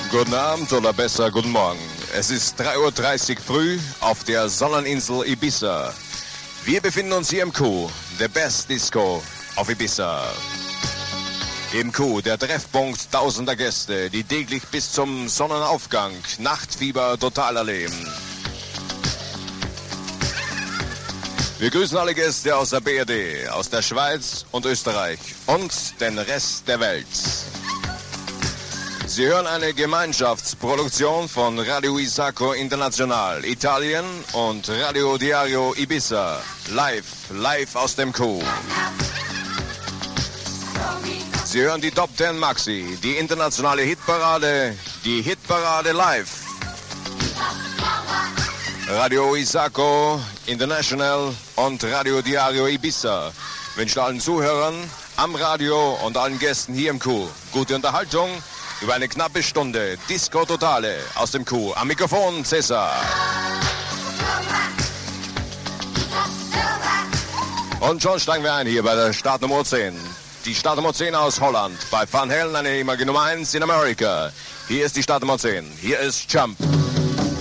Guten Abend oder besser guten Morgen. Es ist 3:30 Uhr früh auf der Sonneninsel Ibiza. Wir befinden uns hier im Q, der Best Disco auf Ibiza. Im Q, der Treffpunkt tausender Gäste, die täglich bis zum Sonnenaufgang Nachtfieber total erleben. Wir grüßen alle Gäste aus der BRD, aus der Schweiz und Österreich und den Rest der Welt. Sie hören eine Gemeinschaftsproduktion von Radio Isacco International Italien und Radio Diario Ibiza. Live aus dem Q. Sie hören die Top 10 Maxi, die internationale Hitparade, die Hitparade live. Radio Isacco International und Radio Diario Ibiza wünschen allen Zuhörern am Radio und allen Gästen hier im Q gute Unterhaltung über eine knappe Stunde. Disco Totale aus dem Q. Am Mikrofon Cesar. Und schon steigen wir ein hier bei der Startnummer 10. Die Startnummer 10 aus Holland. Bei Van Halen eine ehemalige Nummer 1 in Amerika. Hier ist die Startnummer 10. Hier ist Jump.